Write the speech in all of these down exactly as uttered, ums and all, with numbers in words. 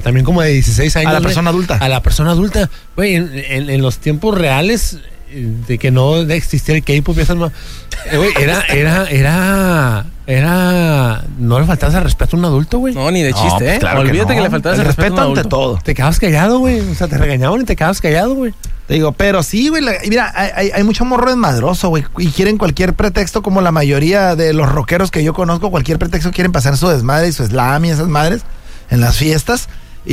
también como de dieciséis años. A la güey, persona adulta. A la persona adulta. Güey, en, en, en los tiempos reales, de que no existía el K-pop y esas más. Eh, güey, era, era, era, era. No le faltabas el respeto a un adulto, güey. No, ni de No, chiste, pues ¿eh? claro que Olvídate que, no. le faltabas el el respeto, respeto a un ante adulto. todo. Te quedabas callado, güey. O sea, te regañaban y te quedabas callado, güey. Te digo, pero sí, güey, la- mira, hay, hay- hay mucho morro desmadroso, güey, y quieren cualquier pretexto, como la mayoría de los rockeros que yo conozco, cualquier pretexto quieren pasar su desmadre y su slam y esas madres en las fiestas,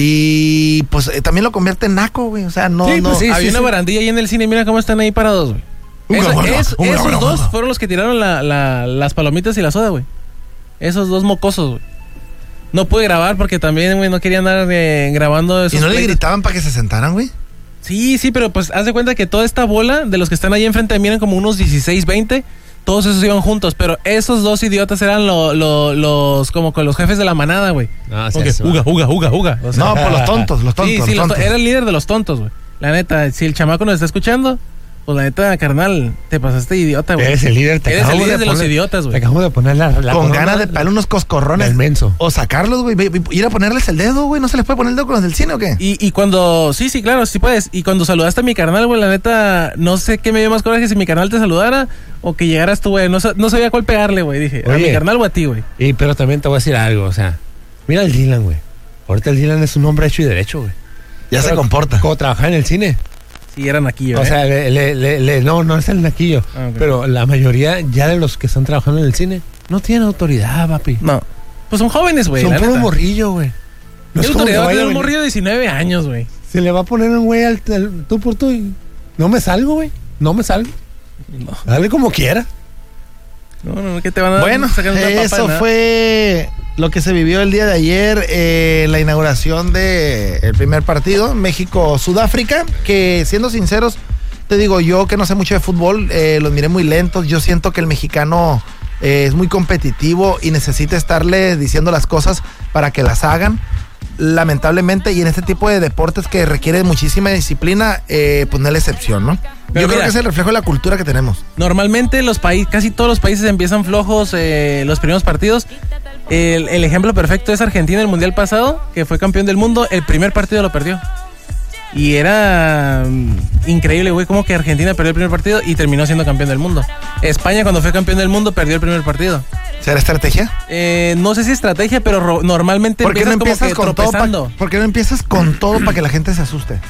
y pues eh, también lo convierte en naco, güey, o sea, no, Sí, no. pues sí, había sí, una sí. barandilla ahí en el cine, mira cómo están ahí parados, güey. Uga, Eso- uga, es- uga, esos uga, dos uga. fueron los que tiraron la, la- las palomitas y la soda, güey. Esos dos mocosos, güey. No pude grabar porque también, güey, no quería andar eh, grabando esos ¿Y no le pleitos. gritaban para que se sentaran, güey? Sí, sí, pero pues haz de cuenta que toda esta bola de los que están ahí enfrente de mí eran como unos dieciséis, veinte. Todos esos iban juntos, pero esos dos idiotas eran lo- lo- los como con los jefes de la manada, güey. No, Como que, uga, uga, uga, uga. O sea, No, por los tontos, los tontos, sí, sí, los los to- tontos. era el líder de los tontos, güey. La neta, si el chamaco nos está escuchando, pues la neta, carnal, te pasaste idiota, güey. Eres el líder. Te Eres el acabamos líder de los poner- idiotas, güey. Te acabamos de poner la. la Con corona, ganas de pegarle unos coscorrones. del menso. O sacarlos, güey, ve- ve- ir a ponerles el dedo, güey, ¿no se les puede poner el dedo con los del cine o qué? Y, y cuando, sí, sí, claro, sí puedes. Y cuando saludaste a mi carnal, güey, la neta, no sé qué me dio más coraje, si mi carnal te saludara o que llegaras tú, güey. No, sa- no sabía cuál pegarle, güey. Dije, a Oye. mi carnal o a ti, güey. Y, pero también te voy a decir algo, o sea, mira el Dylan, güey. Ahorita el Dylan es un hombre hecho y derecho, güey. Ya se Pero comporta. Como trabajar en el cine. Sí, eran aquí, güey. O sea, le, le- le- le- no, no es el naquillo. Ah, ok. Pero la mayoría ya de los que están trabajando en el cine no tienen autoridad, papi. No. Pues son jóvenes, güey. Son la puro neta. morrillo, güey. No ¿Qué es como que autoridad va a vaya tener a un venir- morrillo de diecinueve años, güey? Se le va a poner un güey al, al- tú por tú y no me salgo, güey. No me salgo. No. Dale como quiera. No, no, no, ¿qué te van a dar? Bueno, Sacar una papa, eso nada. fue lo que se vivió el día de ayer, eh, la inauguración del primer partido, México-Sudáfrica, que siendo sinceros, te digo, yo que no sé mucho de fútbol, eh, los miré muy lentos, yo siento que el mexicano eh, es muy competitivo y necesita estarle diciendo las cosas para que las hagan. Lamentablemente, y en este tipo de deportes que requiere muchísima disciplina, eh, pues no es la excepción, ¿no? Pero yo creo mira, que es el reflejo de la cultura que tenemos. Normalmente los países, casi todos los países empiezan flojos eh, los primeros partidos. El, el ejemplo perfecto es Argentina el mundial pasado, que fue campeón del mundo. El primer partido lo perdió. Y era mm, increíble, güey, como que Argentina perdió el primer partido y terminó siendo campeón del mundo. España, cuando fue campeón del mundo, perdió el primer partido. ¿Será estrategia? Eh, no sé si estrategia, pero ro- normalmente ¿Por qué no empiezas como empiezas que con todo? tropezando. pa- ¿Por qué no empiezas con todo para que la gente se asuste?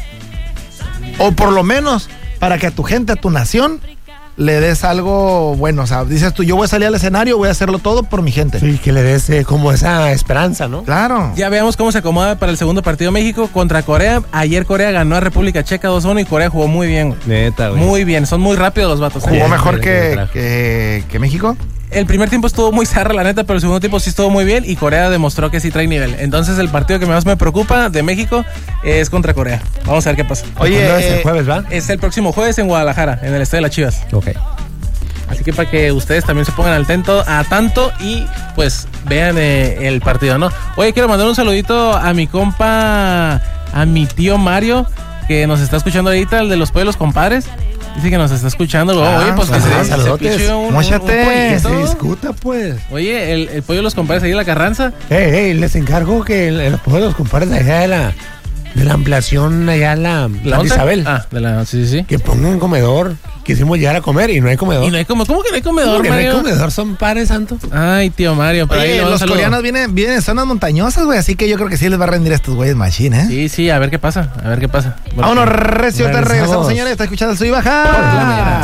O por lo menos para que a tu gente, a tu nación, le des algo bueno. O sea, dices tú, yo voy a salir al escenario, voy a hacerlo todo por mi gente. Sí, que le des eh, como esa esperanza, ¿no? Claro. Ya veamos cómo se acomoda para el segundo partido México contra Corea. Ayer Corea ganó a República Checa dos uno y Corea jugó muy bien, güey. Neta, güey. Muy bien, son muy rápidos los vatos. ¿eh? Jugó Bien, mejor bien, que, bien, que, que México. El primer tiempo estuvo muy zarra, la neta, pero el segundo tiempo sí estuvo muy bien y Corea demostró que sí trae nivel. Entonces el partido que más me preocupa de México es contra Corea. Vamos a ver qué pasa. Oye, ¿Cuándo es el eh, jueves, va? Es el próximo jueves en Guadalajara, en el Estadio de las Chivas. Ok. Así que para que ustedes también se pongan al tanto, a tanto y pues vean eh, el partido, ¿no? Oye, quiero mandar un saludito a mi compa, a mi tío Mario, que nos está escuchando ahorita, el de los pueblos compadres. Dice que nos está escuchando. Ah, Oye, pues que se, saludos, se saludotes. piche un, un, un Móchate. pollito. Se discuta, pues. Oye, el, el pollo de los compadres ahí en la Carranza. Hey, hey, les encargo que en los pueblos compadres allá de la, de la ampliación allá en la, la once? Isabel, Ah, de la, sí, sí, sí. que pongan comedor. Quisimos llegar a comer y no hay comedor. Y no hay como, ¿cómo que no hay ¿Cómo comedor, que no hay Mario? comedor? Son padres santos. Ay, tío Mario, por ahí Oye, le mando los un saludo. coreanos vienen, vienen de zonas montañosas, güey, así que yo creo que sí les va a rendir a estos güeyes machine, ¿eh? Sí, sí, a ver qué pasa, a ver qué pasa. Bueno, Vámonos, recio, te regresamos. regresamos, señores. Está escuchando el Sub y Baja. Por la mañana.